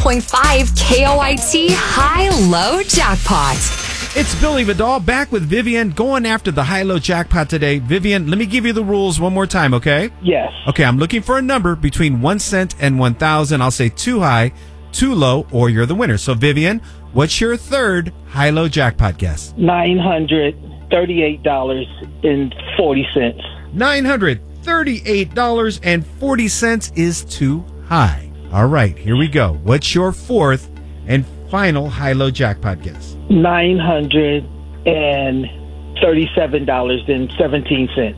KOIT High-Low Jackpot. It's Billy Vidal back with Vivian going after the high-low jackpot today. Vivian, let me give you the rules one more time, okay? Yes. Okay, I'm looking for a number between 1 cent and 1,000. I'll say too high, too low, or you're the winner. So, Vivian, what's your third high-low jackpot guess? $938.40. $938.40 is too high. All right, here we go. What's your fourth and final high-low jackpot guess? $937.17.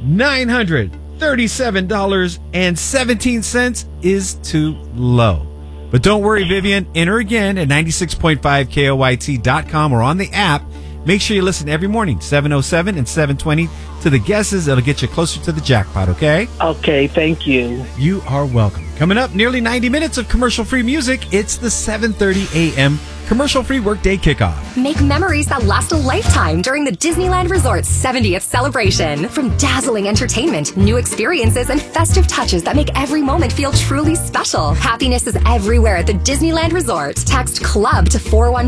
$937.17 is too low. But don't worry, Vivian. Enter again at 96.5KOIT.com or on the app. Make sure you listen every morning, 7:07 and 7:20, to the guesses. It'll get you closer to the jackpot, okay? Okay, thank you. You are welcome. Coming up, nearly 90 minutes of commercial-free music. It's the 7:30 a.m. commercial-free workday kickoff. Make memories that last a lifetime during the Disneyland Resort's 70th celebration. From dazzling entertainment, new experiences, and festive touches that make every moment feel truly special. Happiness is everywhere at the Disneyland Resort. Text CLUB to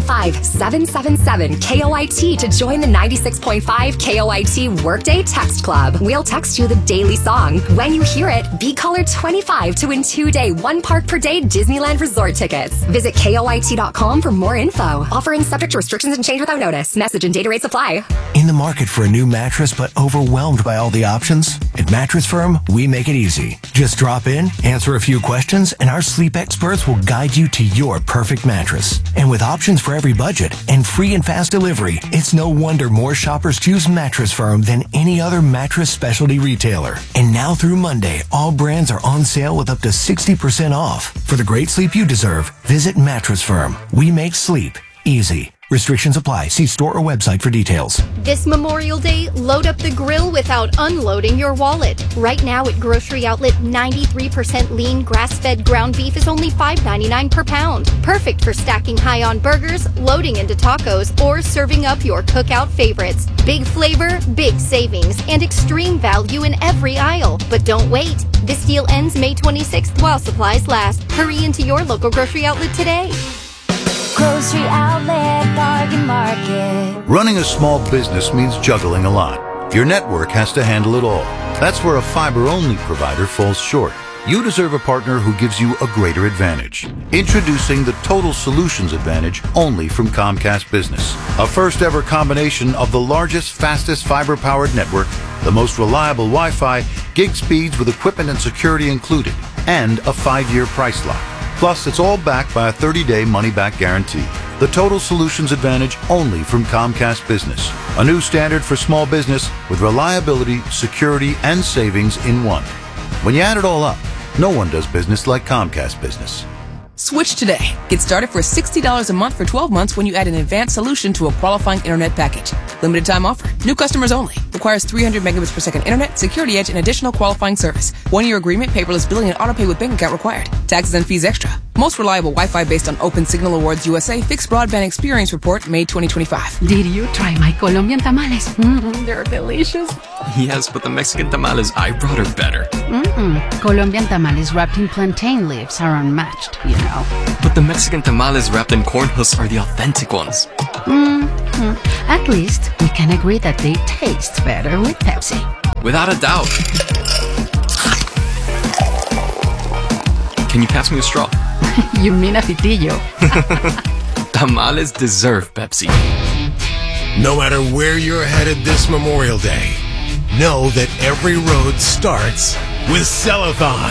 415-777-KOIT to join the 96.5 KOIT Workday Text Club. We'll text you the daily song. When you hear it, be caller 25 to win 2-day, 1-park-per-day Disneyland Resort tickets. Visit KOIT.com for more info. Offering subject to restrictions and change without notice. Message and data rates apply. In the market for a new mattress but overwhelmed by all the options? At Mattress Firm, we make it easy. Just drop in, answer a few questions, and our sleep experts will guide you to your perfect mattress. And with options for every budget and free and fast delivery, it's no wonder more shoppers choose Mattress Firm than any other mattress specialty retailer. And now through Monday, all brands are on sale with up to 60% off. For the great sleep you deserve, visit Mattress Firm. We make sleep easy. Restrictions apply. See store or website for details. This Memorial Day, load up the grill without unloading your wallet. Right now at Grocery Outlet, 93% lean grass-fed ground beef is only $5.99 per pound. Perfect for stacking high on burgers, loading into tacos, or serving up your cookout favorites. Big flavor, big savings, and extreme value in every aisle. But don't wait. This deal ends May 26th while supplies last. Hurry into your local Grocery Outlet today. Grocery Outlet Bargain Market. Running a small business means juggling a lot. Your network has to handle it all. That's where a fiber-only provider falls short. You deserve a partner who gives you a greater advantage. Introducing the Total Solutions Advantage only from Comcast Business. A first-ever combination of the largest, fastest fiber-powered network, the most reliable Wi-Fi, gig speeds with equipment and security included, and a 5-year price lock. Plus, it's all backed by a 30-day money-back guarantee. The Total Solutions Advantage only from Comcast Business. A new standard for small business with reliability, security, and savings in one. When you add it all up, no one does business like Comcast Business. Switch today. Get started for $60 a month for 12 months when you add an advanced solution to a qualifying internet package. Limited time offer. New customers only. Requires 300 megabits per second internet, security edge, and additional qualifying service. 1-year agreement, paperless billing, and autopay with bank account required. Taxes and fees extra. Most reliable Wi-Fi based on Open Signal Awards USA Fixed Broadband Experience Report, May 2025. Did you try my Colombian tamales? They're delicious. Yes, but the Mexican tamales I brought are better. Colombian tamales wrapped in plantain leaves are unmatched, you know. But the Mexican tamales wrapped in corn husks are the authentic ones. At least we can agree that they taste better with Pepsi. Without a doubt. Can you pass me a straw? You mean a pitillo. Tamales deserve Pepsi. No matter where you're headed this Memorial Day, know that every road starts with Cellathon.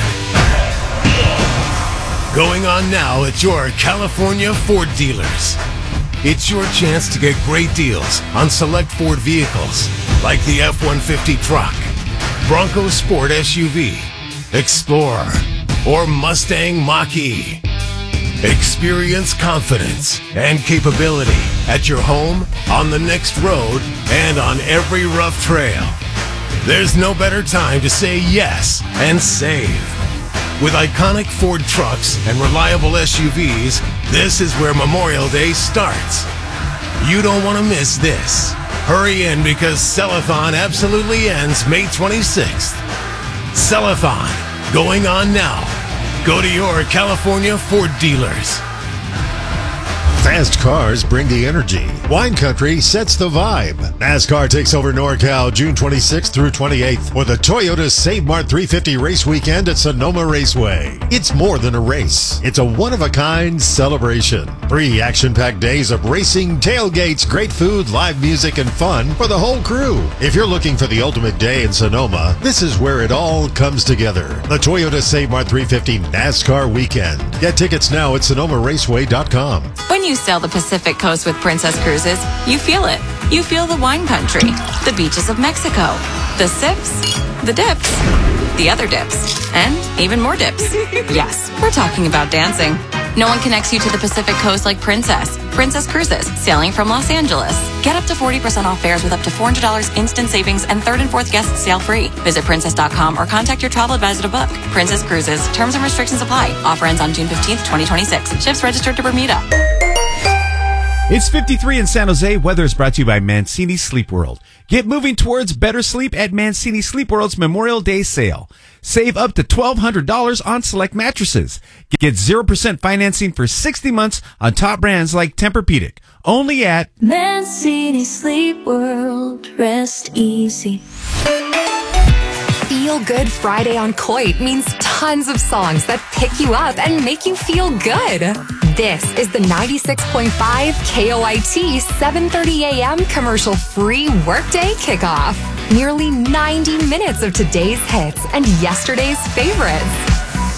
Going on now at your California Ford dealers. It's your chance to get great deals on select Ford vehicles like the F-150 truck, Bronco Sport SUV, Explorer, or Mustang Mach-E. Experience confidence and capability at your home, on the next road, and on every rough trail. There's no better time to say yes and save. With iconic Ford trucks and reliable SUVs, this is where Memorial Day starts. You don't want to miss this. Hurry in because Cellathon absolutely ends May 26th. Cellathon, going on now. Go to your California Ford dealers. Fast cars bring the energy. Wine Country sets the vibe. NASCAR takes over NorCal June 26th through 28th with the Toyota Save Mart 350 race weekend at Sonoma Raceway. It's more than a race. It's a one-of-a-kind celebration. 3 action-packed days of racing, tailgates, great food, live music, and fun for the whole crew. If you're looking for the ultimate day in Sonoma, this is where it all comes together. The Toyota Save Mart 350 NASCAR weekend. Get tickets now at SonomaRaceway.com. When you sail the Pacific Coast with Princess Cruises, you feel it. You feel the wine country, the beaches of Mexico, the sips, the dips, the other dips, and even more dips. Yes, we're talking about dancing. No one connects you to the Pacific Coast like Princess. Princess Cruises, sailing from Los Angeles. Get up to 40% off fares with up to $400 instant savings and 3rd and 4th guests sail free. Visit princess.com or contact your travel advisor to book. Princess Cruises. Terms and restrictions apply. Offer ends on June 15th, 2026. Ships registered to Bermuda. It's 53 in San Jose. Weather is brought to you by Mancini Sleep World. Get moving towards better sleep at Mancini Sleep World's Memorial Day sale. Save up to $1,200 on select mattresses. Get 0% financing for 60 months on top brands like Tempur-Pedic. Only at Mancini Sleep World. Rest easy. Feel Good Friday on Coit means tons of songs that pick you up and make you feel good. This is the 96.5 KOIT 7:30 a.m. commercial-free workday kickoff. Nearly 90 minutes of today's hits and yesterday's favorites.